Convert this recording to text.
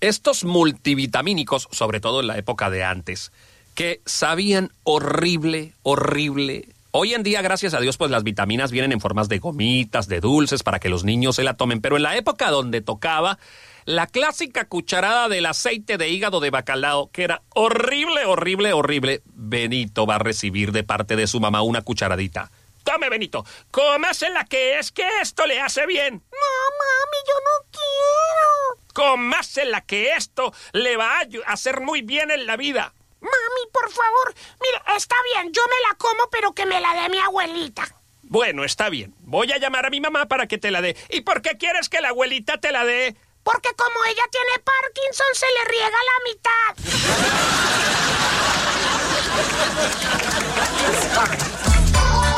Estos multivitamínicos, sobre todo en la época de antes, que sabían horrible. Hoy en día, gracias a Dios, pues las vitaminas vienen en formas de gomitas, de dulces, para que los niños se la tomen. Pero en la época donde tocaba, la clásica cucharada del aceite de hígado de bacalao, que era horrible, Benito va a recibir de parte de su mamá una cucharadita. Tome, Benito, cómasela, que es que esto le hace bien. No, mami, yo no quiero. Cómasela, que esto le va a hacer muy bien en la vida. Mami, por favor, mira, está bien, yo me la como, pero que me la dé mi abuelita. Bueno, está bien. Voy a llamar a mi mamá para que te la dé. ¿Y por qué quieres que la abuelita te la dé? Porque como ella tiene Parkinson, se le riega la mitad.